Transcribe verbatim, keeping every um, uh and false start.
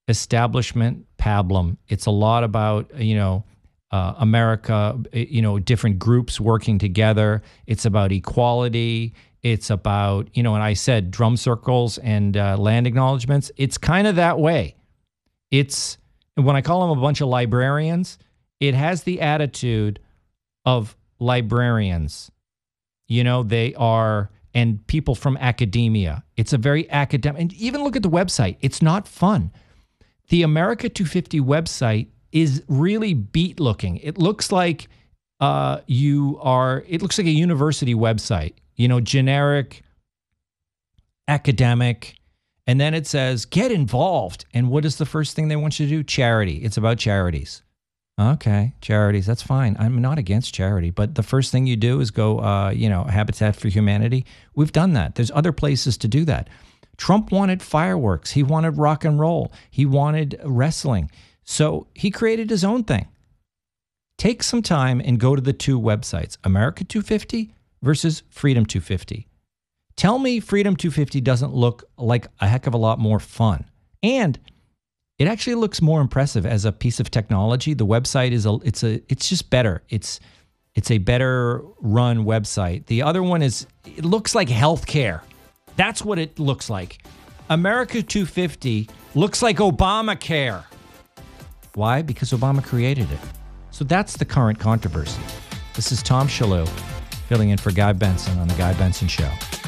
establishment pablum. It's a lot about, you know, uh, America, you know, different groups working together. It's about equality. It's about, you know, and I said drum circles and uh, land acknowledgements. It's kind of that way. It's, when I call them a bunch of librarians, it has the attitude of librarians. You know, they are, and people from academia. It's a very academic, and even look at the website. It's not fun. The America two fifty website is really beat looking. It looks like uh, you are, it looks like a university website, you know, generic, academic. And then it says, get involved. And what is the first thing they want you to do? Charity. It's about charities. Okay, charities, that's fine. I'm not against charity, but the first thing you do is go, uh, you know, Habitat for Humanity. We've done that. There's other places to do that. Trump wanted fireworks. He wanted rock and roll. He wanted wrestling. So he created his own thing. Take some time and go to the two websites, America two fifty versus Freedom two fifty. Tell me Freedom two fifty doesn't look like a heck of a lot more fun. And it actually looks more impressive as a piece of technology. The website is a, it's a, it's just better. It's, it's a better run website. The other one is, it looks like healthcare. That's what it looks like. America two fifty looks like Obamacare. Why? Because Obama created it. So that's the current controversy. This is Tom Shillue filling in for Guy Benson on The Guy Benson Show.